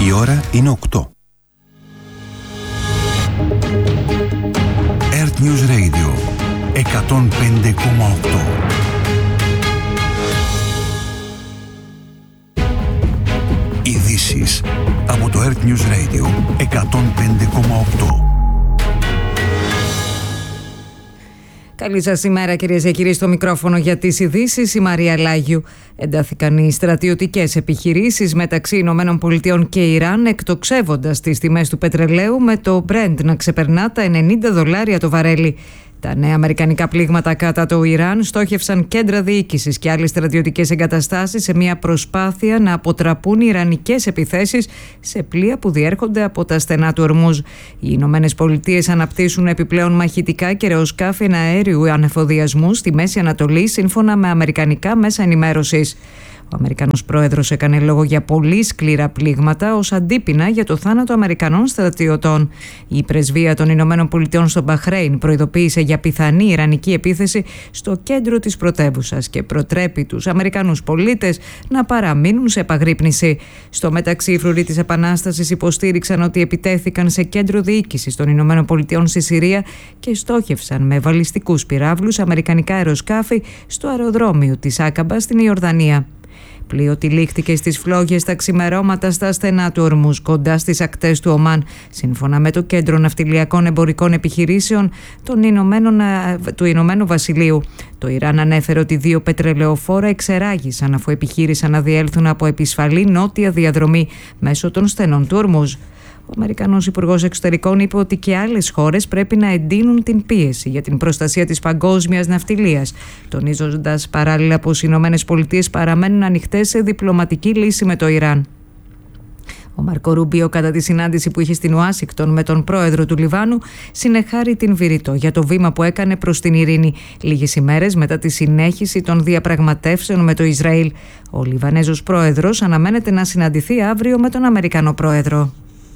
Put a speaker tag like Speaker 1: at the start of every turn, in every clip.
Speaker 1: Η ώρα είναι 8. Earth News Radio 105,8. Ειδήσεις από το Earth News Radio 105,8.
Speaker 2: Καλή σας ημέρα, κυρίες και κύριοι. Στο μικρόφωνο για τις ειδήσεις η Μαρία Λάγιου. Εντάθηκαν οι στρατιωτικές επιχειρήσεις μεταξύ Ηνωμένων Πολιτειών και Ιράν, εκτοξεύοντας τις τιμές του πετρελαίου, με το Brent να ξεπερνά τα $90 το βαρέλι. Τα νέα αμερικανικά πλήγματα κατά το Ιράν στόχευσαν κέντρα διοίκησης και άλλες στρατιωτικές εγκαταστάσεις σε μια προσπάθεια να αποτραπούν ιρανικές επιθέσεις σε πλοία που διέρχονται από τα στενά του Ορμούζ. Οι Ηνωμένες Πολιτείες αναπτύσσουν επιπλέον μαχητικά και αεροσκάφη εναέριου ανεφοδιασμού στη Μέση Ανατολή, σύμφωνα με αμερικανικά μέσα ενημέρωσης. Ο Αμερικανός πρόεδρος έκανε λόγο για πολύ σκληρά πλήγματα ως αντίπεινα για το θάνατο Αμερικανών στρατιωτών. Η πρεσβεία των Ηνωμένων Πολιτειών στο Μπαχρέιν προειδοποίησε για πιθανή ιρανική επίθεση στο κέντρο της πρωτεύουσας και προτρέπει τους Αμερικανούς πολίτες να παραμείνουν σε επαγρύπνηση. Στο μεταξύ, οι φρουροί της Επανάστασης υποστήριξαν ότι επιτέθηκαν σε κέντρο διοίκησης των Ηνωμένων Πολιτειών στη Συρία και στόχευσαν με βαλιστικούς πυράβλους αμερικανικά αεροσκάφη στο αεροδρόμιο της Άκαμπα στην Ιορδανία. Πλοίο τυλίχθηκε στις φλόγες τα ξημερώματα στα στενά του Ορμούζ, κοντά στις ακτές του Ομάν, σύμφωνα με το Κέντρο Ναυτιλιακών Εμπορικών Επιχειρήσεων του Ηνωμένου Βασιλείου. Το Ιράν ανέφερε ότι 2 πετρελαιοφόρα εξεράγησαν αφού επιχείρησαν να διέλθουν από επισφαλή νότια διαδρομή μέσω των στενών του Ορμούζ. Ο Αμερικανός Υπουργός Εξωτερικών είπε ότι και άλλες χώρες πρέπει να εντείνουν την πίεση για την προστασία της παγκόσμιας ναυτιλίας, τονίζοντας παράλληλα πως οι Ηνωμένες Πολιτείες παραμένουν ανοιχτές σε διπλωματική λύση με το Ιράν. Ο Μάρκο Ρούμπιο, κατά τη συνάντηση που είχε στην Ουάσιγκτον με τον πρόεδρο του Λιβάνου, συνεχάρει την Βηρητό για το βήμα που έκανε προς την ειρήνη, λίγες ημέρες μετά τη συνέχιση των διαπραγματεύσεων με το Ισραήλ. Ο Λιβανέζος πρόεδρος αναμένεται να συναντηθεί αύριο με τον Αμερικανό πρόεδρο.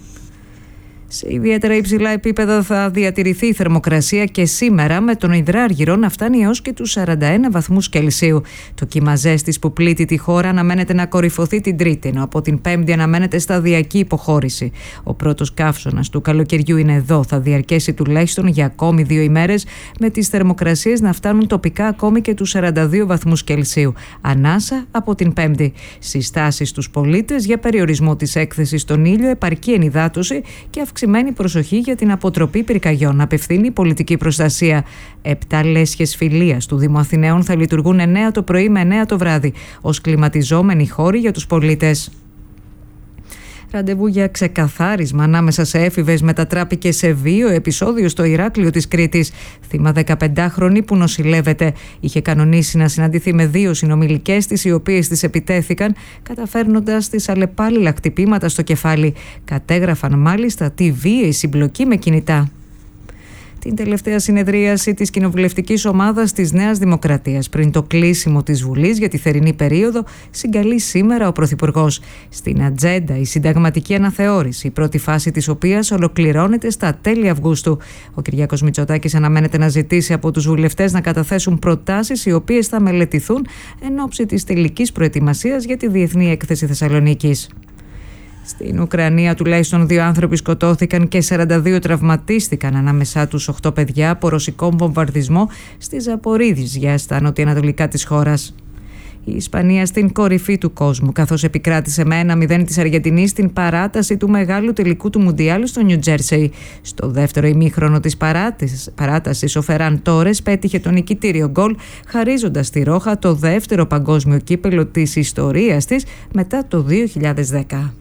Speaker 2: Σε ιδιαίτερα υψηλά επίπεδα θα διατηρηθεί η θερμοκρασία και σήμερα, με τον υδράργυρο να φτάνει έως και τους 41 βαθμούς Κελσίου. Το κύμα ζέστης που πλήττει τη χώρα αναμένεται να κορυφωθεί την Τρίτη, ενώ από την Πέμπτη αναμένεται σταδιακή υποχώρηση. Ο πρώτος καύσωνας του καλοκαιριού είναι εδώ. Θα διαρκέσει τουλάχιστον για ακόμη 2 ημέρες, με τις θερμοκρασίες να φτάνουν τοπικά ακόμη και τους 42 βαθμούς Κελσίου. Ανάσα από την Πέμπτη. Συστάσεις στους πολίτες για περιορισμό της έκθεσης στον ήλιο, επαρκή ενυδάτωση και αυξημένη προσοχή για την αποτροπή πυρκαγιών, απευθύνει η πολιτική προστασία. 7 λέσχες φιλίας του Δήμου Αθηναίων θα λειτουργούν 9 το πρωί με 9 το βράδυ ως κλιματιζόμενοι χώροι για τους πολίτες. Ραντεβού για ξεκαθάρισμα ανάμεσα σε έφηβες μετατράπηκε σε βίαιο επεισόδιο στο Ηράκλειο της Κρήτης. Θύμα 15χρονη που νοσηλεύεται. Είχε κανονίσει να συναντηθεί με 2 συνομιλικές της, οι οποίες της επιτέθηκαν, καταφέρνοντας τις αλλεπάλληλα χτυπήματα στο κεφάλι. Κατέγραφαν μάλιστα τη βίαιη συμπλοκή με κινητά. Την τελευταία συνεδρίαση της κοινοβουλευτικής ομάδας της Νέας Δημοκρατίας πριν το κλείσιμο της Βουλής για τη θερινή περίοδο συγκαλεί σήμερα ο Πρωθυπουργός. Στην ατζέντα η συνταγματική αναθεώρηση, η πρώτη φάση της οποίας ολοκληρώνεται στα τέλη Αυγούστου. Ο Κυριάκος Μητσοτάκης αναμένεται να ζητήσει από τους βουλευτές να καταθέσουν προτάσεις οι οποίες θα μελετηθούν εν ώψη της τελικής προετοιμασίας για τη Διεθνή Έκθεση Θεσσαλονίκης. Στην Ουκρανία τουλάχιστον 2 άνθρωποι σκοτώθηκαν και 42 τραυματίστηκαν, ανάμεσά τους 8 παιδιά, από ρωσικό βομβαρδισμό στη Ζαπορίζια, στα νοτιοανατολικά της χώρας. Η Ισπανία στην κορυφή του κόσμου, καθώς επικράτησε με 1-0 της Αργεντινής στην παράταση του μεγάλου τελικού του Μουντιάλ στο Νιου Τζέρσεϊ. Στο δεύτερο ημίχρονο της παράτασης, ο Φεράν Τόρες πέτυχε το νικητήριο γκολ, χαρίζοντας στη Ρόχα το δεύτερο παγκόσμιο κύπελο της ιστορίας της μετά το 2010.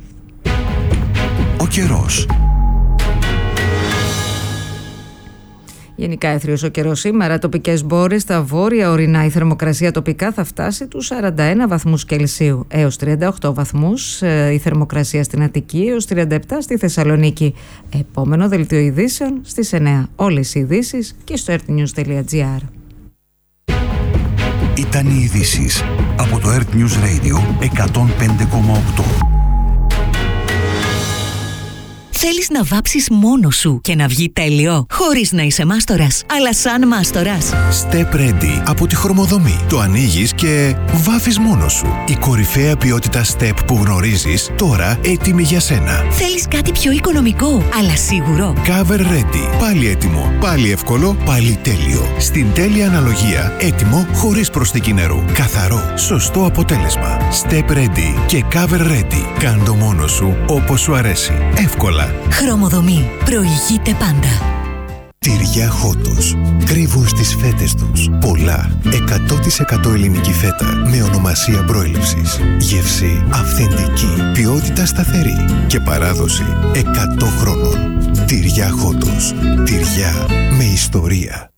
Speaker 1: Ο καιρός.
Speaker 2: Γενικά έθριος ο καιρός σήμερα, τοπικές μπόρες στα βόρεια ορεινά. Η θερμοκρασία τοπικά θα φτάσει τους 41 βαθμούς Κελσίου, έως 38 βαθμούς η θερμοκρασία στην Αττική, έως 37 στη Θεσσαλονίκη. Επόμενο δελτίο ειδήσεων στις 9. Όλες οι ειδήσεις και στο earthnews.gr.
Speaker 1: Ήταν οι ειδήσεις από το Earth News Radio 105,8.
Speaker 3: Θέλεις να βάψεις μόνος σου και να βγει τέλειο, χωρίς να είσαι μάστορας, αλλά σαν μάστορας.
Speaker 4: Step Ready από τη Χρωμοδομή. Το ανοίγεις και βάφεις μόνος σου. Η κορυφαία ποιότητα Step που γνωρίζεις, τώρα έτοιμη για σένα.
Speaker 3: Θέλεις κάτι πιο οικονομικό, αλλά σίγουρο.
Speaker 4: Cover Ready. Πάλι έτοιμο, πάλι εύκολο, πάλι τέλειο. Στην τέλεια αναλογία, έτοιμο χωρίς προσθήκη νερού. Καθαρό, σωστό αποτέλεσμα. Step Ready και Cover Ready. Κάν' το μόνος σου όπως σου αρέσει. Εύκολα.
Speaker 3: Χρωμοδομή. Προηγείται πάντα.
Speaker 4: Τυριά Χότος. Κρύβουν στις φέτες τους πολλά 100% ελληνική φέτα με ονομασία προέλευσης. Γεύση αυθεντική, ποιότητα σταθερή και παράδοση 100 χρόνων. Τυριά Χότος. Τυριά με ιστορία.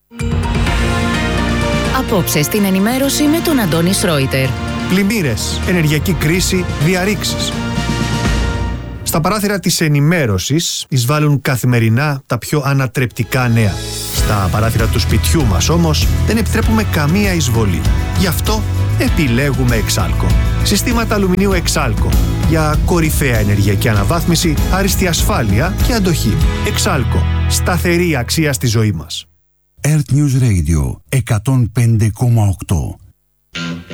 Speaker 3: Απόψε στην ενημέρωση με τον Αντώνη Σρόιτερ.
Speaker 5: Πλημμύρες, ενεργειακή κρίση, διαρρήξεις. Στα παράθυρα της ενημέρωσης εισβάλλουν καθημερινά τα πιο ανατρεπτικά νέα. Στα παράθυρα του σπιτιού μας όμως δεν επιτρέπουμε καμία εισβολή. Γι' αυτό επιλέγουμε Εξάλκο. Συστήματα αλουμινίου Εξάλκο για κορυφαία ενεργειακή αναβάθμιση, άριστη ασφάλεια και αντοχή. Εξάλκο. Σταθερή αξία στη ζωή μας.
Speaker 1: Earth News Radio 105,8.